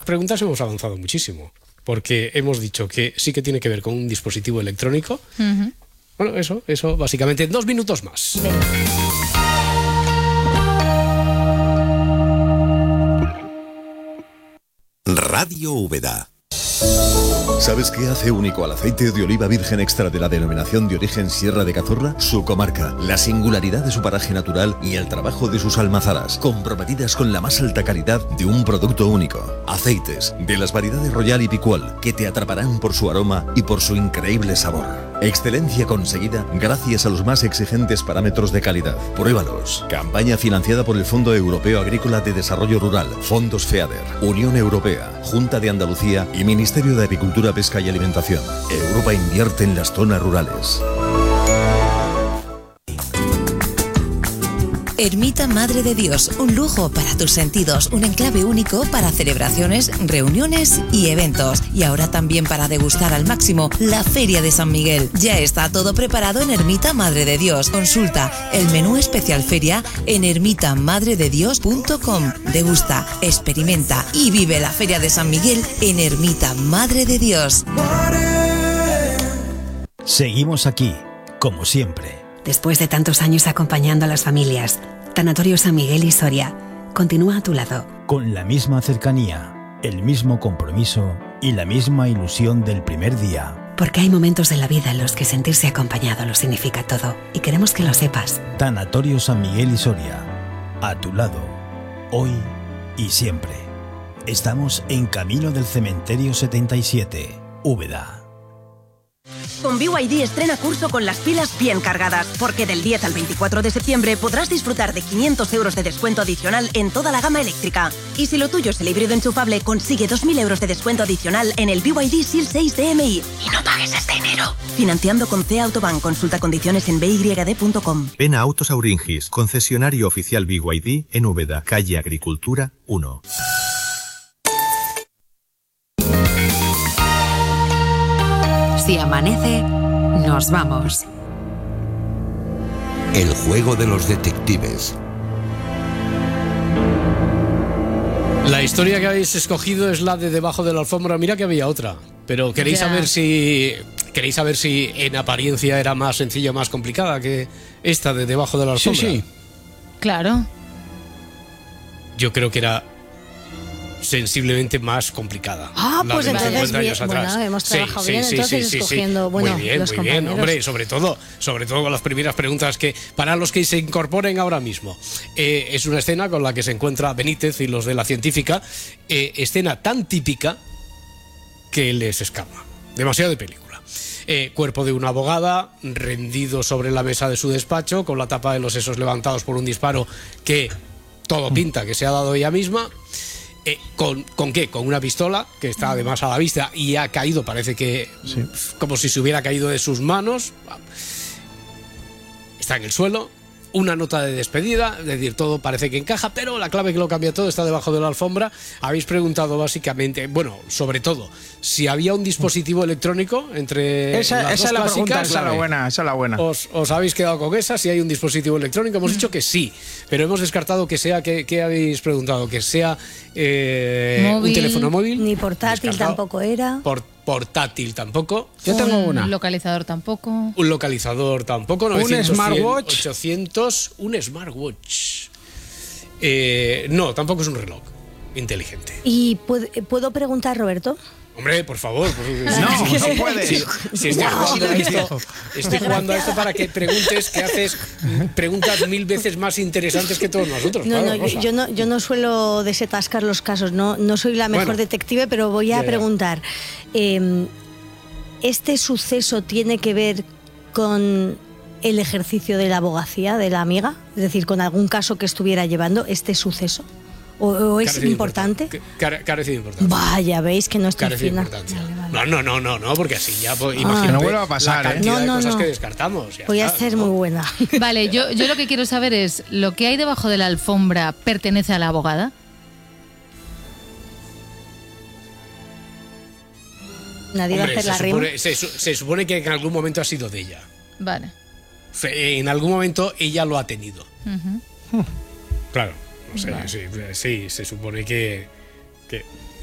preguntas hemos avanzado muchísimo, porque hemos dicho que sí que tiene que ver con un dispositivo electrónico. Bueno, eso básicamente en 2 minutos más. Radio Úbeda. ¿Sabes qué hace único al aceite de oliva virgen extra de la denominación de origen Sierra de Cazorla? Su comarca, la singularidad de su paraje natural y el trabajo de sus almazaras, comprometidas con la más alta calidad de un producto único. Aceites de las variedades Royal y Picual, que te atraparán por su aroma y por su increíble sabor. Excelencia conseguida gracias a los más exigentes parámetros de calidad. Pruébalos. Campaña financiada por el Fondo Europeo Agrícola de Desarrollo Rural, Fondos FEADER, Unión Europea, Junta de Andalucía y Ministerio de Agricultura, Pesca y Alimentación. Europa invierte en las zonas rurales. Ermita Madre de Dios, un lujo para tus sentidos, un enclave único para celebraciones, reuniones y eventos. Y ahora también para degustar al máximo la Feria de San Miguel. Ya está todo preparado en Ermita Madre de Dios. Consulta el menú especial feria en ermitamadrededios.com. Degusta, experimenta y vive la Feria de San Miguel en Ermita Madre de Dios. Seguimos aquí, como siempre. Después de tantos años acompañando a las familias, Tanatorio San Miguel y Soria continúa a tu lado. Con la misma cercanía, el mismo compromiso y la misma ilusión del primer día. Porque hay momentos en la vida en los que sentirse acompañado lo significa todo, y queremos que lo sepas. Tanatorio San Miguel y Soria, a tu lado, hoy y siempre. Estamos en camino del Cementerio 77, Úbeda. Con BYD estrena curso con las pilas bien cargadas, porque del 10 al 24 de septiembre podrás disfrutar de 500 euros de descuento adicional en toda la gama eléctrica. Y si lo tuyo es el híbrido enchufable, consigue 2.000 euros de descuento adicional en el BYD SEAL 6 DMI. Y no pagues hasta enero. Financiando con CEA Autobank. Consulta condiciones en byd.com. Ven a Autos Auringis, concesionario oficial BYD en Úbeda, calle Agricultura 1. Si amanece, nos vamos. El juego de los detectives. La historia que habéis escogido es la de Debajo de la Alfombra. Mira que había otra, pero queréis saber si en apariencia era más sencilla o más complicada que esta de Debajo de la Alfombra. Sí, claro. Yo creo que era sensiblemente más complicada. Pues entonces bien, bueno, hemos trabajado bien, entonces escogiendo, bueno, muy bien, los muy bien, compañeros. hombre, sobre todo con las primeras preguntas que para los que se incorporen ahora mismo. Es una escena con la que se encuentra Benítez y los de la científica, escena tan típica que les escapa. Demasiado de película. Cuerpo de una abogada rendido sobre la mesa de su despacho con la tapa de los sesos levantados por un disparo que todo pinta que se ha dado ella misma. ¿Con qué? Con una pistola que está además a la vista y ha caído, parece que como si se hubiera caído de sus manos. Está en el suelo. Una nota de despedida, es decir, todo parece que encaja, pero la clave que lo cambia todo está debajo de la alfombra. Habéis preguntado básicamente, bueno, sobre todo, si había un dispositivo electrónico entre esa las dos es la clásicas, pregunta, esa es la buena. Os habéis quedado con esa, si hay un dispositivo electrónico. Hemos dicho que sí, pero hemos descartado que sea, ¿qué habéis preguntado? Que sea un teléfono móvil. Ni portátil tampoco era. Portátil tampoco. Yo tengo una. Un localizador tampoco. Un localizador tampoco. 900, ¿Un smartwatch? 100, 800, un smartwatch. No, tampoco es un reloj inteligente. ¿Y puedo preguntar, Roberto? Hombre, por favor. No puedes. Si estoy jugando a esto para que preguntes, que haces preguntas 1000 veces más interesantes que todos nosotros. Yo no suelo desatascar los casos, no soy la mejor detective, pero voy a preguntar. ¿Este suceso tiene que ver con el ejercicio de la abogacía de la amiga? Es decir, con algún caso que estuviera llevando este suceso. ¿O es importante? Carece de importancia. Vaya, veis que no estoy fina. Vale. No, porque así ya imagínate no vuelva a pasar, la cantidad de cosas que descartamos. Voy a ser muy buena. Vale, yo lo que quiero saber es, ¿lo que hay debajo de la alfombra pertenece a la abogada? Nadie va a hacer la rima. Se supone que en algún momento ha sido de ella. Vale. En algún momento ella lo ha tenido. Claro. No sé, sí, se supone que